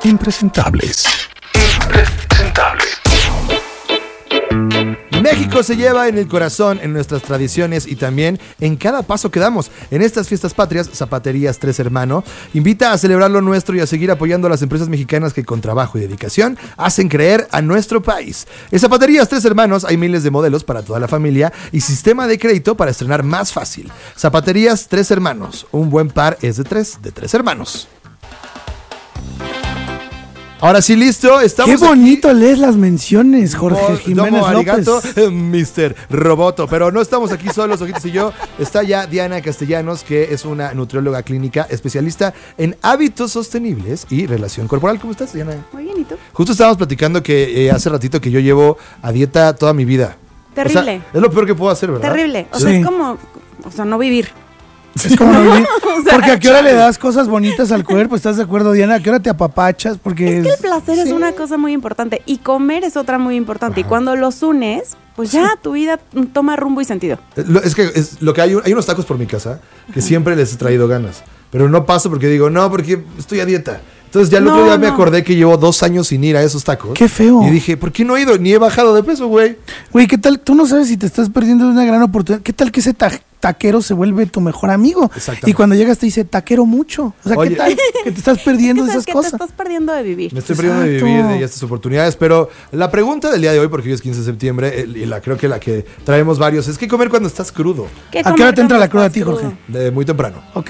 Impresentables. México se lleva en el corazón, en nuestras tradiciones y también en cada paso que damos. En estas fiestas patrias, Zapaterías Tres Hermano invita a celebrar lo nuestro y a seguir apoyando a las empresas mexicanas que con trabajo y dedicación hacen creer a nuestro país. En Zapaterías Tres Hermanos hay miles de modelos para toda la familia y sistema de crédito para estrenar más fácil. Zapaterías Tres Hermanos, un buen par es de tres hermanos. Ahora sí, listo, estamos. Qué bonito lees las menciones, Jorge Jiménez arigato, López. Mr. Roboto. Pero no estamos aquí solos, Ojitos y yo. Está ya Diana Castellanos, que es una nutrióloga clínica especialista en hábitos sostenibles y relación corporal. ¿Cómo estás, Diana? Muy bien, ¿y tú? Justo estábamos platicando que hace ratito que yo llevo a dieta toda mi vida. Terrible. O sea, es lo peor que puedo hacer, ¿verdad? Terrible. O Sí. sea, es como, no vivir. Es como no vivir. O sea, Porque a qué hora le das cosas bonitas al cuerpo, ¿estás de acuerdo, Diana? ¿A qué hora te apapachas? Porque Es que el placer es sí. una cosa muy importante y comer es otra muy importante. Y cuando los unes, pues ya tu vida toma rumbo y sentido. Es que hay unos tacos por mi casa que siempre les he traído ganas. Pero no paso porque digo, no, porque estoy a dieta. Entonces ya el otro día me acordé que llevo 2 años sin ir a esos tacos. Qué feo. Y dije, ¿por qué no he ido? Ni he bajado de peso, güey. Güey, ¿qué tal? Tú no sabes si te estás perdiendo de una gran oportunidad. ¿Qué tal que ese taquero se vuelve tu mejor amigo? Exactamente. Y cuando llegas te dice, taquero mucho. O sea, Oye. ¿qué tal que te estás perdiendo de ¿Sabes esas qué? cosas? Te estás perdiendo de vivir. Me estoy perdiendo de Exacto. vivir de estas oportunidades. Pero la pregunta del día de hoy, porque hoy es 15 de septiembre, y creo que la que traemos varios, es ¿qué comer cuando estás crudo? ¿Qué ¿A qué comer hora te entra cuando la cruda a estás ti, Jorge? crudo? Muy temprano. Ok.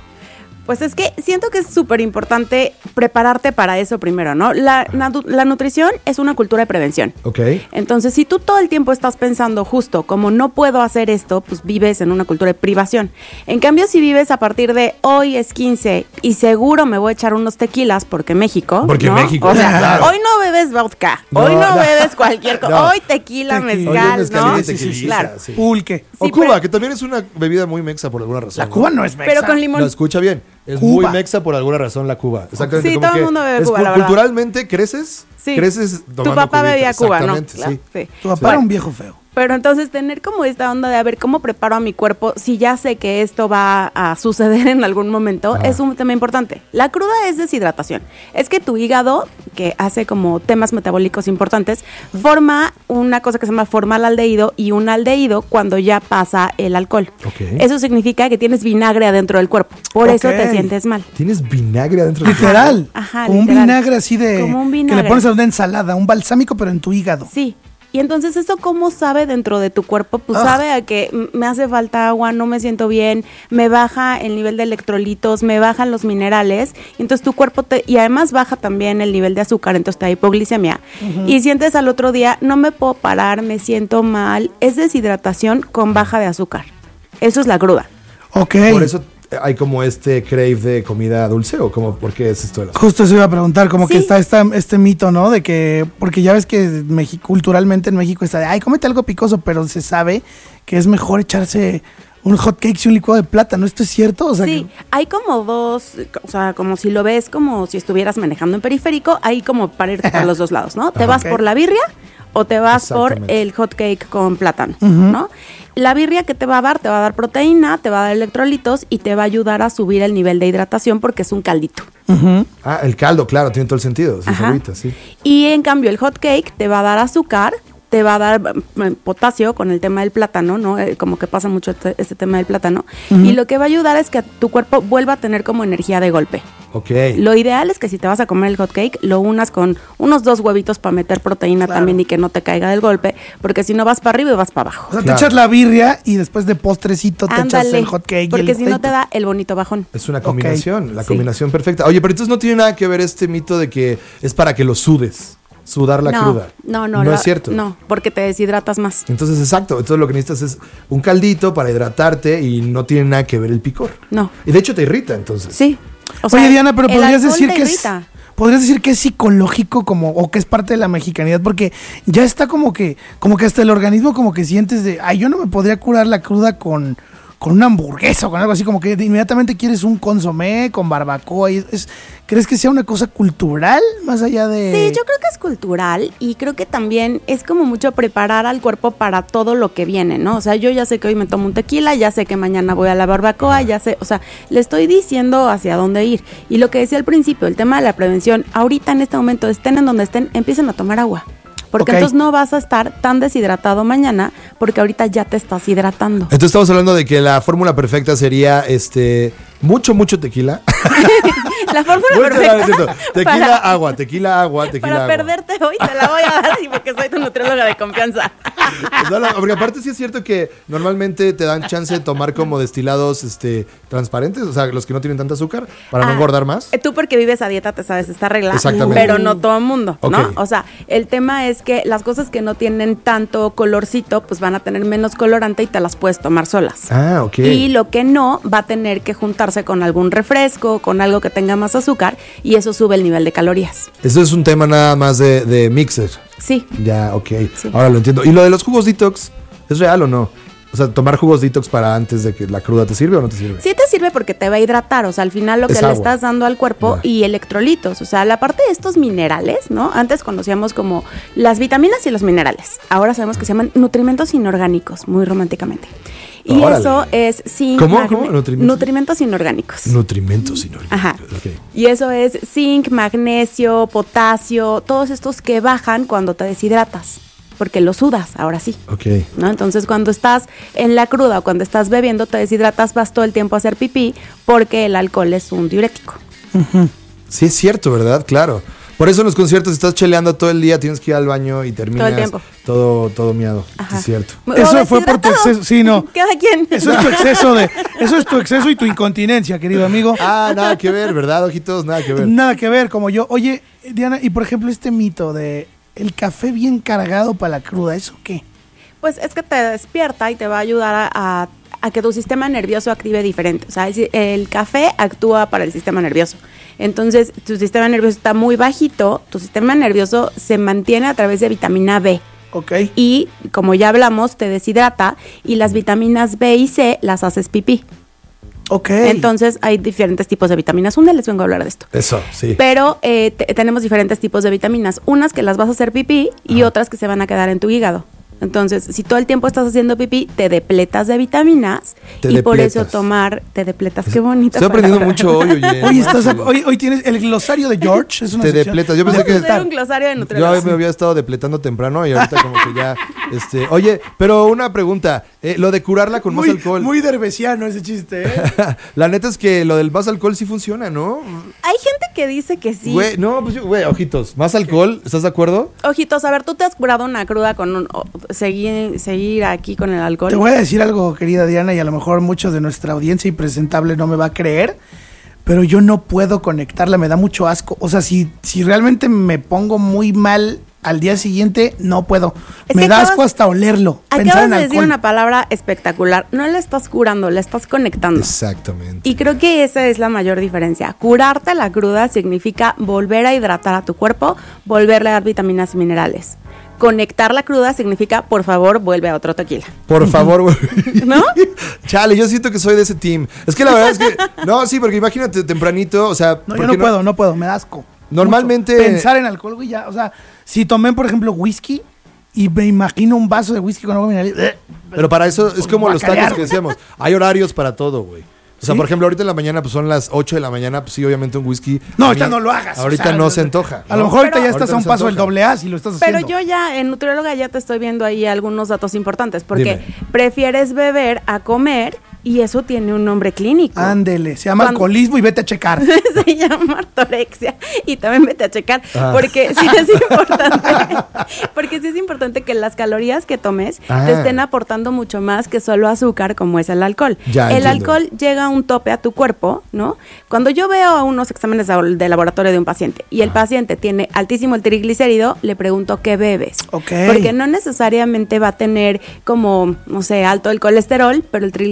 Pues es que siento que es súper importante prepararte para eso primero, ¿no? La nutrición es una cultura de prevención. Ok. Entonces, si tú todo el tiempo estás pensando justo como no puedo hacer esto, pues vives en una cultura de privación. En cambio, si vives a partir de hoy es 15 y seguro me voy a echar unos tequilas porque México, Porque ¿no? México, O sea, claro. hoy no bebes vodka, No, hoy no no. bebes cualquier cosa, No. hoy tequila, Tequila. mezcal, Hoy es mezcal ¿no? y tequiliza, Claro. sí. Pulque. O Sí, Cuba, pero- que también es una bebida muy mexa por alguna razón. La ¿no? Cuba no es mexa. Pero con limón. No, escucha bien. Es Cuba. muy mexa por alguna razón la Cuba. Exactamente. Sí, como todo el que mundo bebe es Cuba, la verdad. culturalmente creces. Sí. Creces Tu tomando papá cubita. bebía Cuba, ¿no? Exactamente, Claro, sí. sí. Tu papá era un viejo feo. Pero entonces tener como esta onda de a ver cómo preparo a mi cuerpo si ya sé que esto va a suceder en algún momento es un tema importante. La cruda es deshidratación. Es que tu hígado, que hace como temas metabólicos importantes, forma una cosa que se llama formaldehído y un aldehído cuando ya pasa el alcohol. Ok. Eso significa que tienes vinagre adentro del cuerpo. Por eso Ok. te sientes mal. Tienes vinagre adentro de Literal. Ajá, Como literal. un vinagre así de... Como un Que vinagre. le pones a una ensalada, un balsámico, pero en tu hígado. Sí. Y entonces eso cómo sabe dentro de tu cuerpo, pues sabe a que me hace falta agua, no me siento bien, me baja el nivel de electrolitos, me bajan los minerales, y entonces tu cuerpo y además baja también el nivel de azúcar, entonces te da hipoglicemia. Y sientes al otro día, no me puedo parar, me siento mal, es deshidratación con baja de azúcar. Eso es la cruda. Ok. Por eso hay como este crave de comida dulce o como por qué es esto de la Justo eso iba a preguntar, como que Sí. está este mito, ¿no? De que, porque ya ves que culturalmente en México está de, ay, cómete algo picoso, pero se sabe que es mejor echarse un hot cake y un licuado de plátano. ¿Esto es cierto? O sea, Sí, hay como dos, o sea, como si lo ves como si estuvieras manejando en periférico, hay como para irte por los dos lados, ¿no? Te vas Ok. por la birria o te vas por Exactamente. el hot cake con plátano, ¿no? La birria que te va a dar proteína, te va a dar electrolitos y te va a ayudar a subir el nivel de hidratación porque es un caldito. Ah, el caldo, claro, tiene todo el sentido. Sí, Ajá. agüita, sí. Y en cambio el hot cake te va a dar azúcar, te va a dar potasio con el tema del plátano, ¿no? Como que pasa mucho este tema del plátano. Y lo que va a ayudar es que tu cuerpo vuelva a tener como energía de golpe. Ok. Lo ideal es que si te vas a comer el hot cake, lo unas con unos 2 huevitos para meter proteína también y que no te caiga del golpe, porque si no vas para arriba y vas para abajo. o sea, Claro. te echas la birria y después de postrecito te echas Ándale, el hot cake. y porque el si no te potato. da el bonito bajón. Es una Ok. combinación, la Sí. combinación perfecta. Oye, pero entonces no tiene nada que ver este mito de que es para que lo sudes, sudar la cruda. No, No es cierto. No, porque te deshidratas más. Entonces, exacto. Entonces lo que necesitas es un caldito para hidratarte y no tiene nada que ver el picor. No. Y de hecho te irrita, entonces. Sí. O Oye, sea, Diana, pero el podrías alcohol decir te que es... irrita. ¿Podrías decir que es psicológico como o que es parte de la mexicanidad? Porque ya está como que hasta el organismo como que sientes de, ay, yo no me podría curar la cruda con con una hamburguesa o con algo así, como que inmediatamente quieres un consomé con barbacoa. ¿Crees que sea una cosa cultural más allá de...? Sí, yo creo que es cultural y creo que también es como mucho preparar al cuerpo para todo lo que viene, ¿no? O sea, yo ya sé que hoy me tomo un tequila, ya sé que mañana voy a la barbacoa, ya sé, o sea, le estoy diciendo hacia dónde ir. Y lo que decía al principio, el tema de la prevención, ahorita en este momento, estén en donde estén, empiecen a tomar agua. Porque entonces no vas a estar tan deshidratado mañana, porque ahorita ya te estás hidratando. Entonces estamos hablando de que la fórmula perfecta sería mucho tequila. La fórmula perfecta. Tequila, agua. Para perderte hoy te la voy a dar porque soy tu nutrióloga de confianza. Porque aparte sí es cierto que normalmente te dan chance de tomar como destilados transparentes, o sea, los que no tienen tanta azúcar, para no engordar más. Tú porque vives a dieta te sabes esta regla. Exactamente. Pero no todo el mundo, ¿no? Okay. O sea, el tema es que las cosas que no tienen tanto colorcito, pues van a tener menos colorante y te las puedes tomar solas. Ah, ok. Y lo que no, va a tener que juntarse con algún refresco, con algo que tenga más azúcar, y eso sube el nivel de calorías. Eso es un tema nada más de mixer. Sí. Ya, ok. Sí. Ahora lo entiendo. ¿Y lo de los jugos detox? ¿Es real o no? O sea, ¿tomar jugos detox para antes de que la cruda te sirve o no te sirve? Sí te sirve porque te va a hidratar, o sea, al final lo que le estás dando al cuerpo y electrolitos, o sea, la parte de estos minerales, ¿no? Antes conocíamos como las vitaminas y los minerales, ahora sabemos que se llaman nutrimentos inorgánicos, muy románticamente. Y órale. Eso es zinc. ¿Cómo? Nutrimentos inorgánicos. Nutrimentos inorgánicos. Ajá. Okay. Y eso es zinc, magnesio, potasio, todos estos que bajan cuando te deshidratas. Porque lo sudas, ahora sí. Ok. ¿No? Entonces, cuando estás en la cruda o cuando estás bebiendo, te deshidratas, vas todo el tiempo a hacer pipí porque el alcohol es un diurético. Uh-huh. Sí, es cierto, ¿verdad? Claro. Por eso en los conciertos estás cheleando todo el día, tienes que ir al baño y terminas todo el tiempo. Todo miado. Ajá. Es cierto. Eso fue por tu exceso. Sí, no. Cada quien. Eso es tu exceso y tu incontinencia, querido amigo. Ah, nada que ver, ¿verdad, ojitos? Nada que ver. Nada que ver, como yo. Oye, Diana, y por ejemplo este mito de el café bien cargado para la cruda, ¿eso qué? Pues es que te despierta y te va a ayudar a que tu sistema nervioso active diferente. O sea, el café actúa para el sistema nervioso. Entonces, tu sistema nervioso está muy bajito, tu sistema nervioso se mantiene a través de vitamina B. Ok. Y, como ya hablamos, te deshidrata y las vitaminas B y C las haces pipí. Ok. Entonces, hay diferentes tipos de vitaminas. Un día les vengo a hablar de esto. Eso, sí. Pero tenemos diferentes tipos de vitaminas. Unas que las vas a hacer pipí y otras que se van a quedar en tu hígado. Entonces, si todo el tiempo estás haciendo pipí, te depletas de vitaminas por eso te depletas, qué bonito. Estoy aprendiendo mucho hoy, oye. Hoy tienes el glosario de George, es una te sección. depletas, yo pensé que hacer un glosario de nutriólogos. Yo me había estado depletando temprano y ahorita como que ya, oye, pero una pregunta, lo de curarla con más alcohol. Muy derbesiano ese chiste, ¿eh? La neta es que lo del más alcohol sí funciona, ¿no? Hay gente que dice que sí. Güey, no, pues ojitos, más alcohol, ¿estás de acuerdo? Ojitos, a ver, tú te has curado una cruda con seguir aquí con el alcohol. Te voy a decir algo, querida Diana, y a lo mejor mucho de nuestra audiencia impresentable no me va a creer, pero yo no puedo conectarla, me da mucho asco. O sea, si realmente me pongo muy mal al día siguiente, no puedo. Me da asco hasta olerlo. Acabas de decir una palabra espectacular. No le estás curando, le estás conectando. Exactamente. Y creo que esa es la mayor diferencia. Curarte la cruda significa volver a hidratar a tu cuerpo, volverle a dar vitaminas y minerales. Conectar la cruda significa, por favor, vuelve a otro tequila. Por favor, ¿no? Chale, yo siento que soy de ese team. Es que la verdad es que, no, sí, porque imagínate tempranito, o sea. No, yo no puedo, me da asco. Normalmente. Mucho. Pensar en alcohol, güey, ya, o sea, si tomé, por ejemplo, whisky y me imagino un vaso de whisky con agua mineral. Pero para eso es como los tacos que decíamos. Hay horarios para todo, güey. O sea, ¿sí? Por ejemplo, ahorita en la mañana pues son las 8 de la mañana, pues sí, obviamente un whisky. No, ahorita no lo hagas. Ahorita no se antoja. A lo mejor ahorita ya estás a un paso del doble A si lo estás haciendo. Pero yo ya, en nutrióloga, ya te estoy viendo ahí algunos datos importantes, porque Dime. prefieres beber a comer y eso tiene un nombre clínico. Ándele, se llama alcoholismo y vete a checar. Se llama ortorexia y también vete a checar, porque sí es importante. Porque sí es importante que las calorías que tomes te estén aportando mucho más que solo azúcar, como es el alcohol. Ya, el entiendo. alcohol llega a un tope a tu cuerpo, ¿no? Cuando yo veo unos exámenes de laboratorio de un paciente y el paciente tiene altísimo el triglicérido, le pregunto ¿qué bebes? Okay. Porque no necesariamente va a tener como, no sé, alto el colesterol, pero el triglicérido sí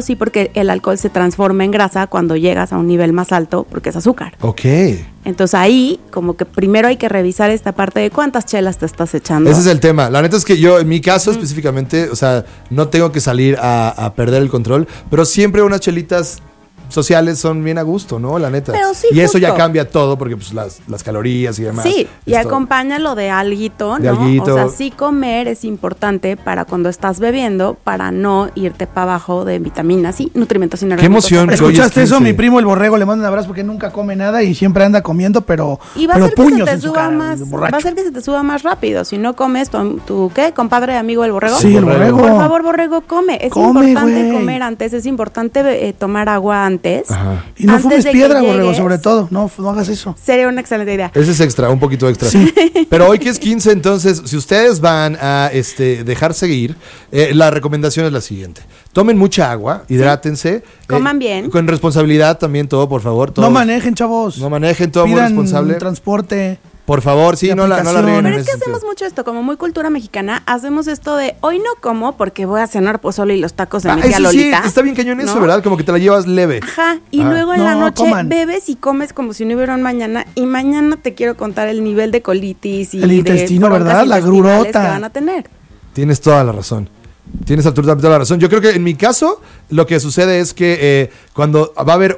sí, porque el alcohol se transforma en grasa cuando llegas a un nivel más alto, porque es azúcar. Ok. Entonces ahí, como que primero hay que revisar esta parte de cuántas chelas te estás echando. Ese es el tema. La neta es que yo, en mi caso específicamente, o sea, no tengo que salir a perder el control, pero siempre unas chelitas sociales son bien a gusto, ¿no? La neta. Pero sí, y eso ya justo. cambia todo porque pues las calorías y demás. Sí, y Esto- acompáñalo de alguito, De ¿no? alguito. O sea, sí comer es importante para cuando estás bebiendo, para no irte para abajo de vitaminas y nutrimentos inorgánicos. emoción. Hoy es ¿Escuchaste eso? 15. Mi primo el borrego le mando un abrazo porque nunca come nada y siempre anda comiendo, pero Y va a pero ser que se puños te en su suba cara, más, borracho. va a ser que se te suba más rápido. Si no comes, tu ¿qué? Compadre, amigo el borrego. Sí, el borrego. Por favor, borrego, come. Es Come, importante güey. comer antes, es importante tomar agua antes. Ajá. Y no Antes fumes de que piedra, borrego, llegues. sobre todo. No hagas eso. Sería una excelente idea. Ese es extra, un poquito extra. Pero hoy que es 15, entonces, si ustedes van a dejar seguir, la recomendación es la siguiente. Tomen mucha agua, hidrátense. Coman bien. Con responsabilidad también todo, por favor. Todo. No manejen, chavos. No manejen, todo muy Pidan responsable. transporte. Por favor, sí, de no la aplicación. rieguen en Pero es que ese hacemos sentido. mucho esto, como muy cultura mexicana, hacemos esto de hoy no como porque voy a cenar pozole y los tacos de mi tía Eso sí, Lolita. está bien cañón eso, ¿no? ¿verdad? Como que te la llevas leve. Ajá, y Ajá. luego en la No, noche coman. bebes y comes como si no hubiera un mañana, y mañana te quiero contar el nivel de colitis y El de intestino, broncas ¿verdad? La intestinales grurota. que van a tener. Tienes toda la razón. Tienes absolutamente toda la razón. Yo creo que en mi caso, lo que sucede es que cuando va a haber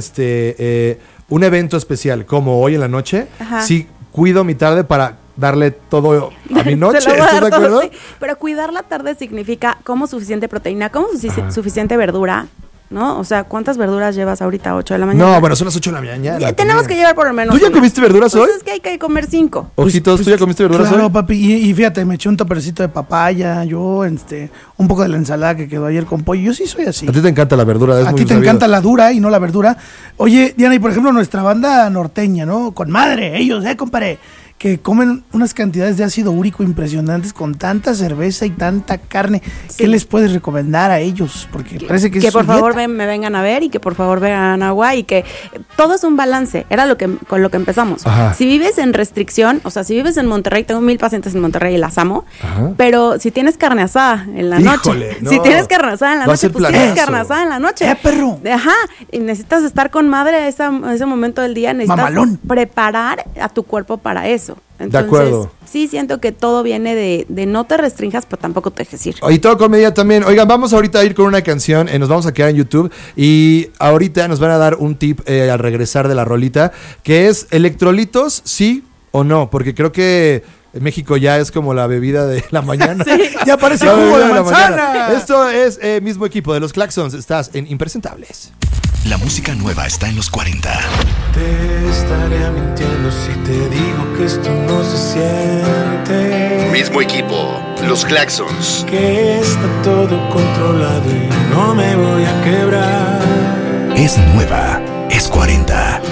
un evento especial, como hoy en la noche, Ajá. sí cuido mi tarde para darle todo a mi noche. Se lo voy a ¿Estás de dar todo, acuerdo? sí. Pero cuidar la tarde significa como suficiente proteína, como suficiente verdura, ¿no? O sea, ¿cuántas verduras llevas ahorita a 8 de la mañana? No, bueno, son las 8 de la mañana. Ya tenemos que llevar por lo menos ¿Tú ya una. comiste verduras Pues hoy? es que hay que comer 5. Ojitos, ¿tú ya comiste verduras Claro, hoy? papi. Y fíjate, me eché un topercito de papaya, yo, un poco de la ensalada que quedó ayer con pollo. Yo sí soy así. A ti te encanta la verdura, es A muy ti te sabido. encanta la dura y no la verdura. Oye, Diana, y por ejemplo, nuestra banda norteña, ¿no? Con madre, ellos, compadre, que comen unas cantidades de ácido úrico impresionantes con tanta cerveza y tanta carne. Sí. ¿Qué les puedes recomendar a ellos? Porque parece que es por su favor dieta. me vengan a ver y que por favor vean agua y que todo es un balance. Era con lo que empezamos. Ajá. Si vives en restricción, o sea, si vives en Monterrey, tengo 1000 pacientes en Monterrey y las amo, Ajá. pero si tienes carne asada en la Híjole, noche, no. si tienes carne asada en la Va a noche, ser pues tienes planazo. carne asada en la noche. Perro! Ajá, y necesitas estar con madre a ese momento del día, necesitas Mamalón. preparar a tu cuerpo para eso. Entonces, acuerdo. sí siento que todo viene de no te restringas, pero tampoco te dejes ir. Y todo con medida también. Oigan, vamos ahorita a ir con una canción. Nos vamos a quedar en YouTube. Y ahorita nos van a dar un tip al regresar de la rolita. Que es electrolitos, sí o no. Porque creo que México ya es como la bebida de la mañana. Ya parece La jugo bebida de la manzana. mañana. Esto es mismo equipo de los Claxons. Estás en Impresentables. La música nueva está en los 40. Te estaré mintiendo si te digo que esto no se siente. Mismo equipo, los Claxons. Que está todo controlado y no me voy a quebrar. Es nueva, es 40.